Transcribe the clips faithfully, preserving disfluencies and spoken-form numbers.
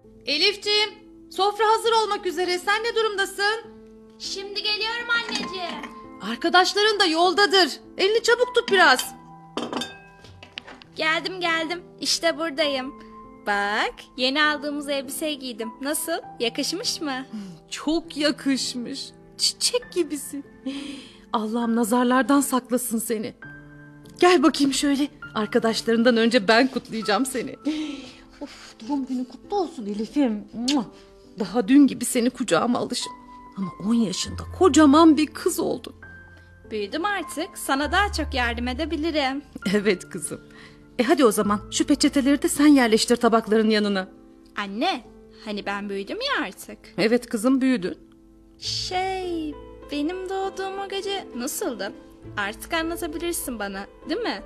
Elifciğim, sofra hazır olmak üzere. Sen ne durumdasın? Şimdi geliyorum anneciğim. Arkadaşların da yoldadır. Elini çabuk tut biraz. Geldim geldim. İşte buradayım. Bak, yeni aldığımız elbiseyi giydim. Nasıl? Yakışmış mı? Çok yakışmış. Çiçek gibisin. Allah'ım nazarlardan saklasın seni. Gel bakayım şöyle. Arkadaşlarından önce ben kutlayacağım seni. Of, doğum günün kutlu olsun Elif'im. Daha dün gibi seni kucağıma alışım. Ama on yaşında kocaman bir kız oldun. Büyüdüm artık. Sana daha çok yardım edebilirim. Evet kızım. E hadi o zaman şu peçeteleri de sen yerleştir tabakların yanına. Anne, hani ben büyüdüm ya artık. Evet kızım, büyüdün. Şey, benim doğduğum o gece nasıldı? Artık anlatabilirsin bana, değil mi?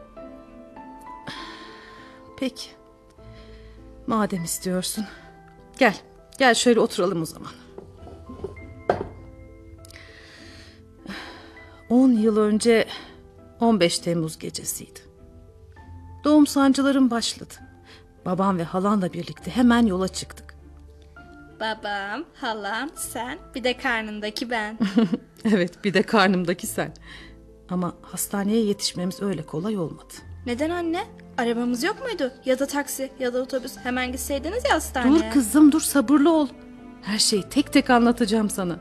Peki. Madem istiyorsun. Gel. Gel şöyle oturalım o zaman. On yıl önce on beş Temmuz gecesiydi. Doğum sancılarım başladı. Babam ve halanla birlikte hemen yola çıktık. Babam, halam, sen, bir de karnındaki ben. Evet, bir de karnımdaki sen. Ama hastaneye yetişmemiz öyle kolay olmadı. Neden anne? Arabamız yok muydu? Ya da taksi ya da otobüs, hemen gitseydiniz ya hastaneye. Dur kızım, dur, sabırlı ol. Her şeyi tek tek anlatacağım sana.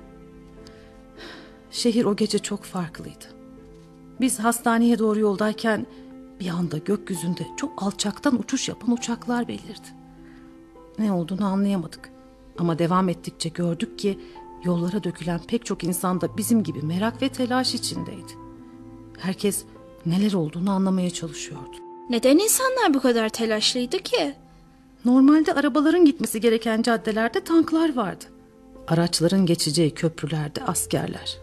Şehir o gece çok farklıydı. Biz hastaneye doğru yoldayken bir anda gökyüzünde çok alçaktan uçuş yapan uçaklar belirdi. Ne olduğunu anlayamadık. Ama devam ettikçe gördük ki yollara dökülen pek çok insan da bizim gibi merak ve telaş içindeydi. Herkes neler olduğunu anlamaya çalışıyordu. Neden insanlar bu kadar telaşlıydı ki? Normalde arabaların gitmesi gereken caddelerde tanklar vardı. Araçların geçeceği köprülerde askerler.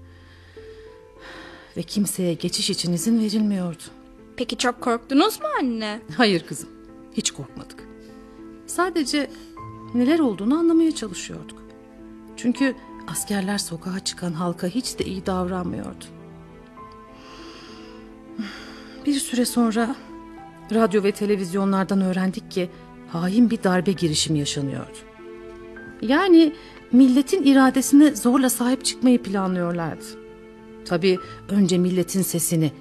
Ve kimseye geçiş için izin verilmiyordu. Peki çok korktunuz mu anne? Hayır kızım, hiç korkmadık. Sadece neler olduğunu anlamaya çalışıyorduk. Çünkü askerler sokağa çıkan halka hiç de iyi davranmıyordu. Bir süre sonra radyo ve televizyonlardan öğrendik ki hain bir darbe girişimi yaşanıyordu. Yani milletin iradesine zorla sahip çıkmayı planlıyorlardı. Tabii önce milletin sesini